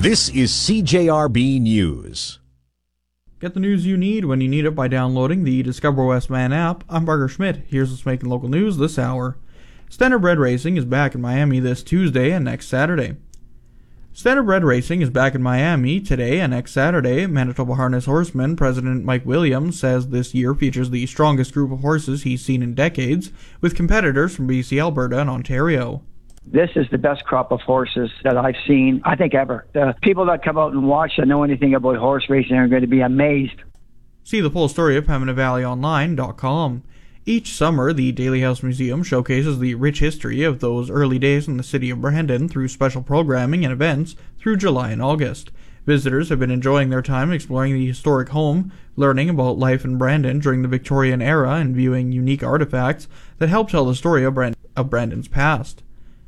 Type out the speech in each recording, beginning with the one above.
This is CJRB News. Get the news you need when you need it by downloading the Discover Westman app. I'm Parker Schmidt. Here's what's making local news this hour. Standardbred Racing is back in Miami this Tuesday and next Saturday. Standardbred Racing is back in Miami today and next Saturday. Manitoba Harness Horseman President Mike Williams says this year features the strongest group of horses he's seen in decades, with competitors from BC, Alberta, and Ontario. This is the best crop of horses that I've seen, I think, ever. The people that come out and watch and know anything about horse racing are going to be amazed. See the full story at PembinaValleyOnline.com. Each summer, the Daly House Museum showcases the rich history of those early days in the city of Brandon through special programming and events through July and August. Visitors have been enjoying their time exploring the historic home, learning about life in Brandon during the Victorian era, and viewing unique artifacts that help tell the story of Brandon's past.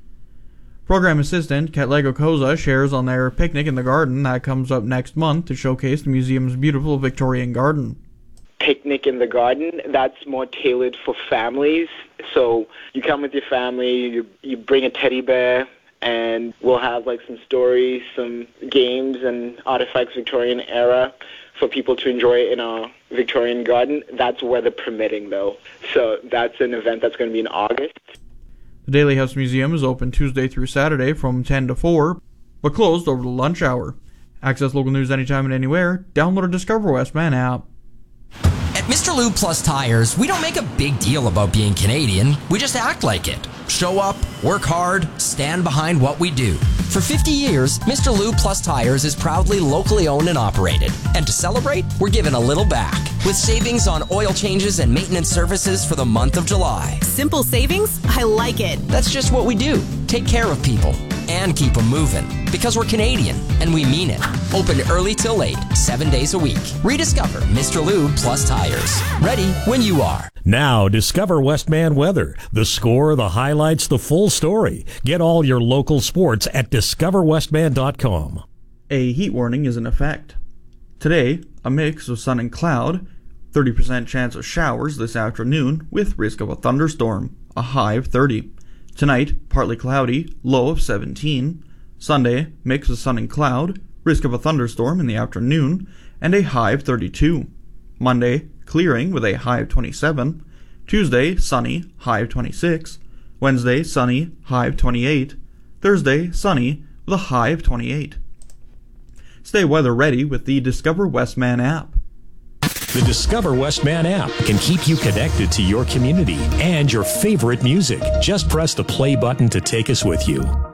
Program assistant Katlego Koza shares on their Picnic in the Garden that comes up next month to showcase the museum's beautiful Victorian garden. Picnic in the Garden, that's more tailored for families. So you come with your family, you bring a teddy bear, and we'll have like some stories, some games and artifacts Victorian era for people to enjoy in our Victorian garden. That's weather permitting though. So that's an event that's going to be in August. The Daly House Museum is open Tuesday through Saturday from 10 to 4, but closed over the lunch hour. Access local news anytime and anywhere. Download a Discover Westman app. At Mr. Lube Plus Tires, we don't make a big deal about being Canadian. We just act like it. Show up, work hard, stand behind what we do. For 50 years, Mr. Lube Plus Tires is proudly locally owned and operated. And to celebrate, we're giving a little back with savings on oil changes and maintenance services for the month of July. Simple savings? I like it. That's just what we do. Take care of people and keep them moving. Because we're Canadian, and we mean it. Open early till late, 7 days a week. Rediscover Mr. Lube Plus Tires. Ready when you are. Now, discover Westman weather. The score, the highlights, the full story. Get all your local sports at discoverwestman.com. A heat warning is in effect. Today, a mix of sun and cloud, 30% chance of showers this afternoon with risk of a thunderstorm, a high of 30. Tonight, partly cloudy, low of 17. Sunday, mix of sun and cloud, risk of a thunderstorm in the afternoon, and a high of 32. Monday, clearing with a high of 27. Tuesday, sunny, high of 26. Wednesday, sunny, high of 28. Thursday, sunny, with a high of 28. Stay weather ready with the Discover Westman app. The Discover Westman app can keep you connected to your community and your favorite music. Just press the play button to take us with you.